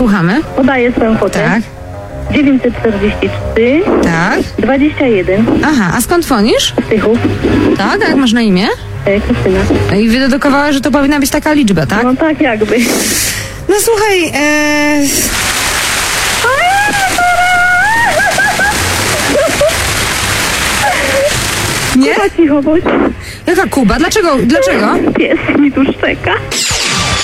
słuchamy. Podaję swoją kwotę. Tak. 943 Tak. 21 Aha, a skąd dzwonisz? Tychów. Tak, a jak masz na imię? Krystyna. I wydedukowała, że to powinna być taka liczba, tak? No tak jakby. No słuchaj, nie? Cicho bądź. Jaka Kuba? Dlaczego? Pies mi tu szczeka.